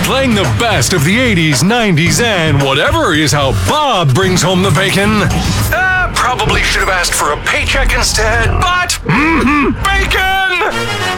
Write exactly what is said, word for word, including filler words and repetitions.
playing the best of the eighties, nineties, and whatever is how Bob brings home the bacon. Uh, probably should have asked for a paycheck instead, but mm-hmm, bacon!